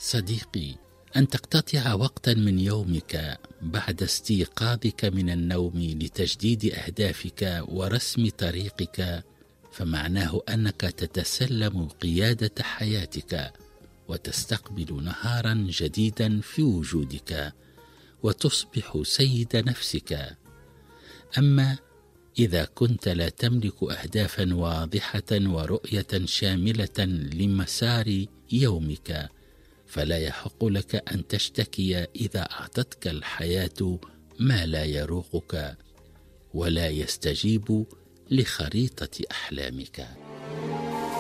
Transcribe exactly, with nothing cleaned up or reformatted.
صديقي، أن تقتطع وقتا من يومك بعد استيقاظك من النوم لتجديد أهدافك ورسم طريقك، فمعناه أنك تتسلم قيادة حياتك وتستقبل نهارا جديدا في وجودك وتصبح سيد نفسك. أما إذا كنت لا تملك أهدافا واضحة ورؤية شاملة لمسار يومك، فلا يحق لك أن تشتكي إذا أعطتك الحياة ما لا يروقك ولا يستجيب لخريطة أحلامك.